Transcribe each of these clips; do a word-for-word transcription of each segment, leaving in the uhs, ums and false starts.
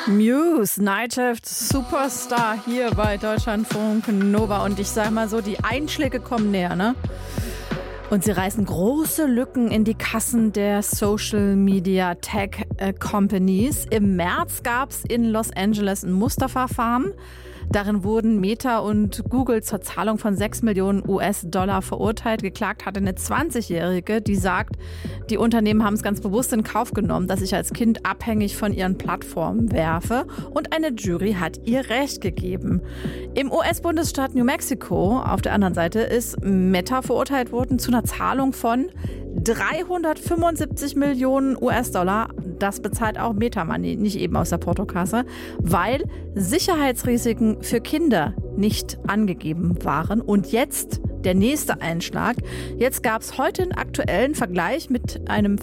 Muse, Nightshift, Superstar hier bei Deutschlandfunk Nova. Und ich sag mal so, die Einschläge kommen näher, ne? Und sie reißen große Lücken in die Kassen der Social Media Tech Companies. Im März gab es in Los Angeles ein Musterverfahren. Darin wurden Meta und Google zur Zahlung von sechs Millionen U S-Dollar verurteilt. Geklagt hatte eine zwanzigjährige, die sagt, die Unternehmen haben es ganz bewusst in Kauf genommen, dass ich als Kind abhängig von ihren Plattformen werfe. Und eine Jury hat ihr Recht gegeben. Im U S-Bundesstaat New Mexico auf der anderen Seite ist Meta verurteilt worden zu einer Zahlung von dreihundertfünfundsiebzig Millionen U S-Dollar. Das bezahlt auch Meta-Money, nicht eben aus der Portokasse, weil Sicherheitsrisiken für Kinder nicht angegeben waren. Und jetzt der nächste Einschlag. Jetzt gab es heute einen aktuellen Vergleich mit einem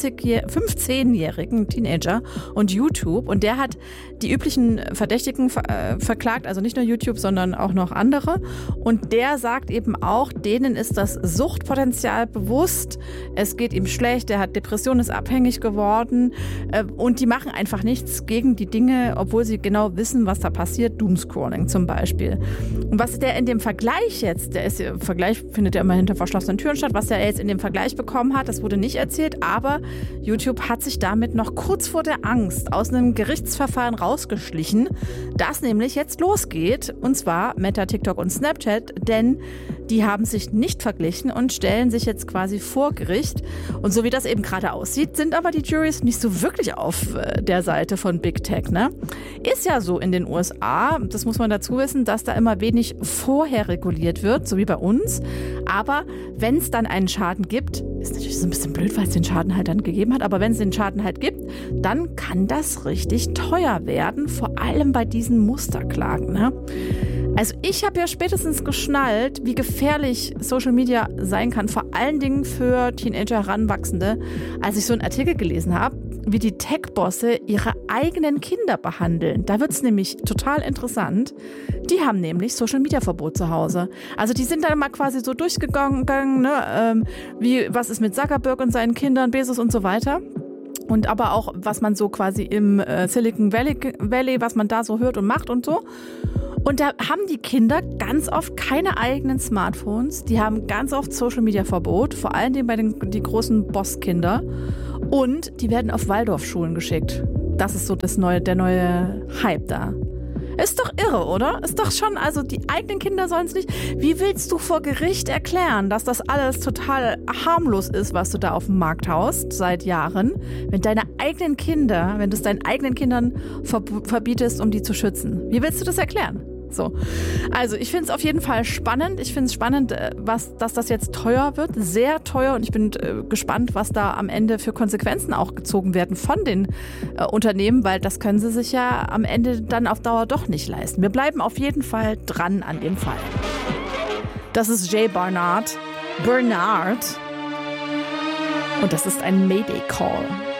fünfzehnjährigen Teenager und YouTube. Und der hat die üblichen Verdächtigen ver- äh, verklagt, also nicht nur YouTube, sondern auch noch andere. Und der sagt eben auch, denen ist das Suchtpotenzial bewusst. Es geht ihm schlecht, er hat Depressionen, ist abhängig geworden. Äh, und die machen einfach nichts gegen die Dinge, obwohl sie genau wissen, was da passiert. Doomscrolling zum Beispiel. Und was der in dem Vergleich jetzt, der ist ja, Vergleich findet ja immer hinter verschlossenen Türen statt, was er jetzt in dem Vergleich bekommen hat, das wurde nicht erzählt, aber YouTube hat sich damit noch kurz vor der Angst aus einem Gerichtsverfahren rausgeschlichen, das nämlich jetzt losgeht, und zwar Meta, TikTok und Snapchat, denn die haben sich nicht verglichen und stellen sich jetzt quasi vor Gericht. Und so wie das eben gerade aussieht, sind aber die Juries nicht so wirklich auf der Seite von Big Tech, ne? Ist ja so in den U S A, das muss man dazu wissen, dass da immer wenig vorher reguliert wird, so wie bei uns. Aber wenn es dann einen Schaden gibt, ist natürlich so ein bisschen blöd, weil es den Schaden halt dann gegeben hat, aber wenn es den Schaden halt gibt, dann kann das richtig teuer werden, vor allem bei diesen Musterklagen, ne? Also ich habe ja spätestens geschnallt, wie gefährlich Social Media sein kann, vor allen Dingen für Teenager, Heranwachsende, als ich so einen Artikel gelesen habe, wie die Tech-Bosse ihre eigenen Kinder behandeln. Da wird es nämlich total interessant. Die haben nämlich Social-Media-Verbot zu Hause. Also die sind dann mal quasi so durchgegangen, ne, ähm, wie was ist mit Zuckerberg und seinen Kindern, Bezos und so weiter. Und aber auch, was man so quasi im äh, Silicon Valley, Valley, was man da so hört und macht und so. Und da haben die Kinder ganz oft keine eigenen Smartphones. Die haben ganz oft Social-Media-Verbot, vor allen Dingen bei den die großen Boss-Kinder. Und die werden auf Waldorfschulen geschickt. Das ist so das neue, der neue Hype da. Ist doch irre, oder? Ist doch schon, also die eigenen Kinder sollen es nicht. Wie willst du vor Gericht erklären, dass das alles total harmlos ist, was du da auf dem Markt haust seit Jahren, wenn deine eigenen Kinder, wenn du es deinen eigenen Kindern verb- verbietest, um die zu schützen? Wie willst du das erklären? So. Also ich finde es auf jeden Fall spannend. Ich finde es spannend, was, dass das jetzt teuer wird, sehr teuer. Und ich bin äh, gespannt, was da am Ende für Konsequenzen auch gezogen werden von den äh, Unternehmen, weil das können sie sich ja am Ende dann auf Dauer doch nicht leisten. Wir bleiben auf jeden Fall dran an dem Fall. Das ist Jay Barnard. Bernard. Und das ist ein Mayday Call.